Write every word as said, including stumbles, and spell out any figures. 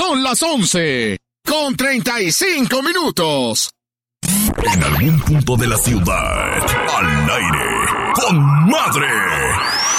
Son las once con treinta y cinco minutos. En algún punto de la ciudad, al aire, con madre.